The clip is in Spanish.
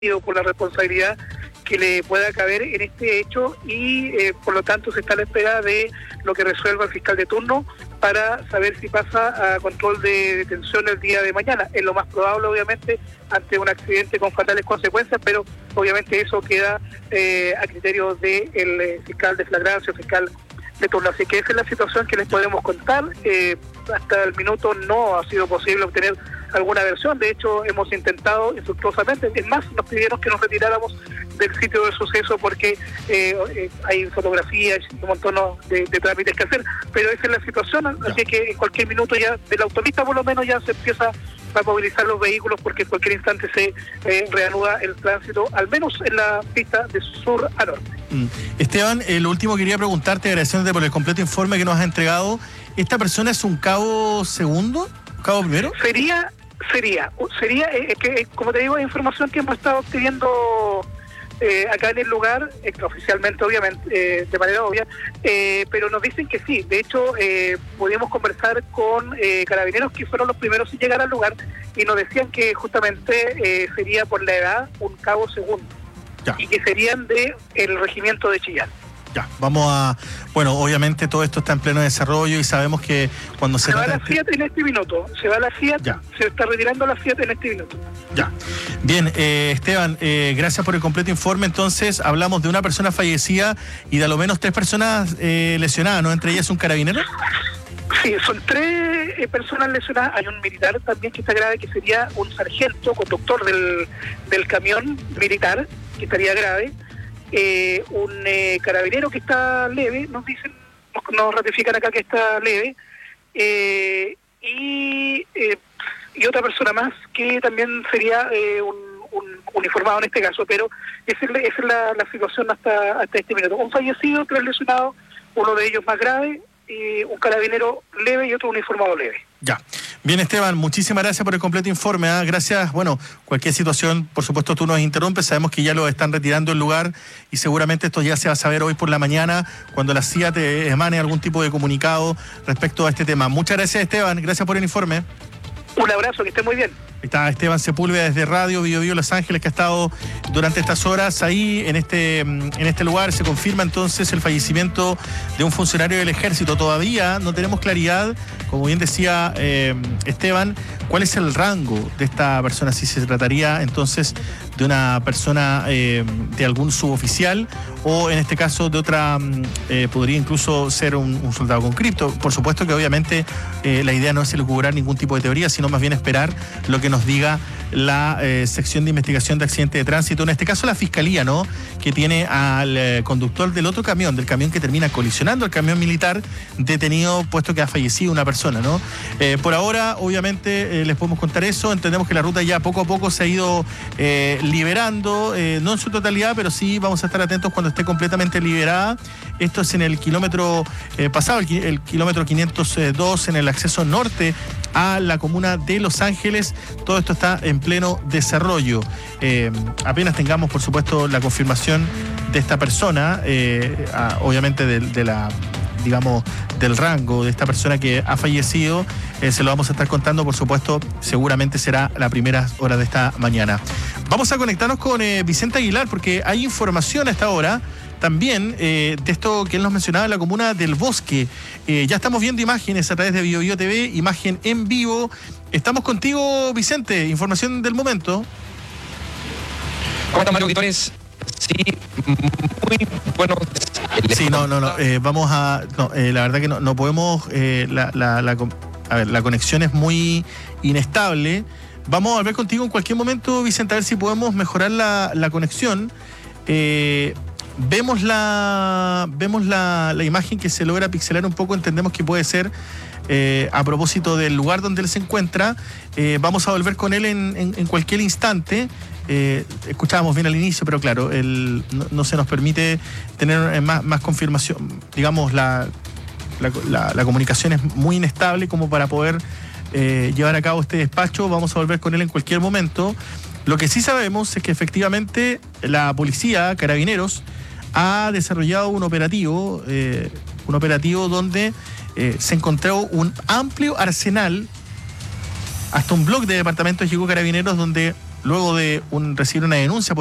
por la responsabilidad que le pueda caber en este hecho y por lo tanto se está a la espera de lo que resuelva el fiscal de turno para saber si pasa a control de detención el día de mañana. Es lo más probable, obviamente, ante un accidente con fatales consecuencias, pero obviamente eso queda a criterio del fiscal de flagrancia o fiscal de turno. Así que esa es la situación que les podemos contar. Hasta el minuto no ha sido posible obtener alguna versión. De hecho, hemos intentado infructuosamente. Es más, nos pidieron que nos retiráramos del sitio del suceso porque hay fotografías y un montón de trámites que hacer, pero esa es la situación. Así que en cualquier minuto ya de la autopista por lo menos ya se empieza a movilizar los vehículos porque en cualquier instante se reanuda el tránsito, al menos en la pista de sur a norte. Esteban, lo último quería preguntarte, agradeciéndote por el completo informe que nos has entregado. ¿Esta persona es un cabo segundo? ¿Cabo primero? Sería que, como te digo, hay información que hemos estado obteniendo acá en el lugar, extraoficialmente, obviamente, de manera obvia, pero nos dicen que sí. De hecho, pudimos conversar con carabineros que fueron los primeros en llegar al lugar y nos decían que justamente sería por la edad un cabo segundo. Ya. Y que serían del regimiento de Chillán. Ya, vamos a... Bueno, obviamente todo esto está en pleno desarrollo y sabemos que cuando se va a la Fiat en este minuto, se va a la Fiat, ya. Se está retirando la Fiat en este minuto. Ya. Bien, Esteban, gracias por el completo informe. Entonces, hablamos de una persona fallecida y de a lo menos 3 personas lesionadas, ¿no? Entre ellas un carabinero. Sí, son 3 personas lesionadas. Hay un militar también que está grave, que sería un sargento, conductor del camión militar, que estaría grave. Un carabinero que está leve, nos dicen, nos ratifican acá que está leve, y otra persona más que también sería un uniformado en este caso, pero esa es la situación hasta este minuto. Un fallecido, 3 lesionados, uno de ellos más grave, un carabinero leve y otro uniformado leve. Ya. Bien, Esteban, muchísimas gracias por el completo informe. Gracias. Bueno, cualquier situación, por supuesto, tú nos interrumpes. Sabemos que ya lo están retirando del lugar y seguramente esto ya se va a saber hoy por la mañana cuando la CIA te emane algún tipo de comunicado respecto a este tema. Muchas gracias, Esteban. Gracias por el informe. Un abrazo, que esté muy bien. Está Esteban Sepúlveda desde Radio Biobío Los Ángeles, que ha estado durante estas horas ahí en este lugar. Se confirma entonces el fallecimiento de un funcionario del Ejército. Todavía no tenemos claridad, como bien decía Esteban, cuál es el rango de esta persona, si se trataría entonces de una persona de algún suboficial o en este caso de otra, podría incluso ser un soldado con cripto. Por supuesto que obviamente la idea no es elucubrar ningún tipo de teoría, sino más bien esperar lo que nos diga la sección de investigación de accidentes de tránsito, en este caso la Fiscalía, ¿no? Que tiene al conductor del otro camión, del camión que termina colisionando el camión militar, detenido, puesto que ha fallecido una persona, ¿no? Por ahora, obviamente, les podemos contar eso. Entendemos que la ruta ya poco a poco se ha ido liberando, no en su totalidad, pero sí vamos a estar atentos cuando esté completamente liberada. Esto es en el kilómetro pasado, el kilómetro 502, en el acceso norte a la comuna de Los Ángeles. Todo esto está en pleno desarrollo. Apenas tengamos, por supuesto, la confirmación de esta persona, obviamente del rango de esta persona que ha fallecido, se lo vamos a estar contando, por supuesto, seguramente será la primera hora de esta mañana. Vamos a conectarnos con Vicente Aguilar, porque hay información a esta hora también de esto que él nos mencionaba, la comuna del Bosque. Ya estamos viendo imágenes a través de BioBio TV, imagen en vivo. Estamos contigo, Vicente, información del momento. ¿Cómo están, Mario Auditores? Sí, muy bueno. Sí, vamos a... la verdad que no podemos... la conexión es muy inestable. Vamos a hablar contigo en cualquier momento, Vicente, a ver si podemos mejorar la conexión. Vemos la imagen que se logra pixelar un poco. Entendemos que puede ser a propósito del lugar donde él se encuentra. Vamos a volver con él en cualquier instante. Escuchábamos bien al inicio, pero claro, no se nos permite tener más confirmación. Digamos, la comunicación es muy inestable como para poder llevar a cabo este despacho. Vamos a volver con él en cualquier momento. Lo que sí sabemos es que efectivamente la policía, Carabineros, ha desarrollado un operativo donde se encontró un amplio arsenal, hasta un bloque de departamentos llegó Carabineros, donde luego de recibir una denuncia